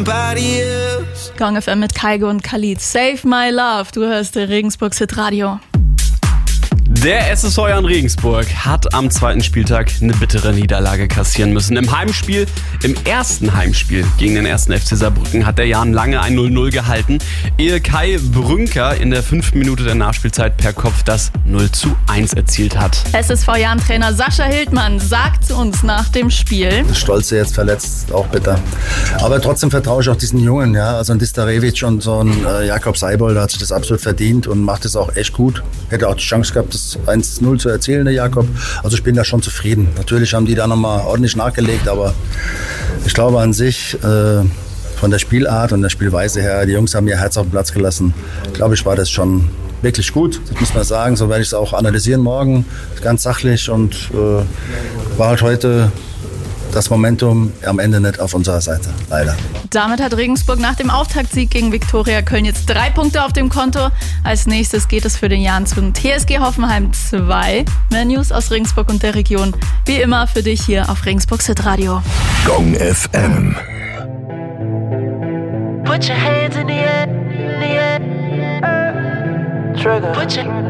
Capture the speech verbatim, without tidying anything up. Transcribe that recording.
somebody else. Gong F M mit Kaigo und Khalid. Save My Love. Du hörst Regensburgs Hitradio. Der S S V Jan Regensburg hat am zweiten Spieltag eine bittere Niederlage kassieren müssen. Im Heimspiel, im ersten Heimspiel gegen den ersten F C Saarbrücken hat der Jan lange ein null null gehalten, ehe Kai Brünker in der fünften Minute der Nachspielzeit per Kopf das null zu eins erzielt hat. S S V Jan-Trainer Sascha Hildmann sagt zu uns nach dem Spiel: Stolze jetzt verletzt, auch bitter. Aber trotzdem vertraue ich auch diesen Jungen, ja, also ein Distarevic und so ein äh, Jakob Seibold, der hat sich das absolut verdient und macht es auch echt gut. Hätte auch die Chance gehabt, das eins zu null zu erzielen, der Jakob. Also ich bin da schon zufrieden. Natürlich haben die da nochmal ordentlich nachgelegt, aber ich glaube an sich, äh, von der Spielart und der Spielweise her, die Jungs haben ihr Herz auf den Platz gelassen. Glaube ich, war das schon wirklich gut, das muss man sagen. So werde ich es auch analysieren morgen, ganz sachlich, und äh, war halt heute das Momentum am Ende nicht auf unserer Seite, leider. Damit hat Regensburg nach dem Auftaktsieg gegen Viktoria Köln jetzt drei Punkte auf dem Konto. Als nächstes geht es für den Jan zu T S G Hoffenheim zwei. Mehr News aus Regensburg und der Region, wie immer für dich hier auf Regensburgs Hitradio. Gong F M. Put your hands in the air, in the air. Trigger. Put your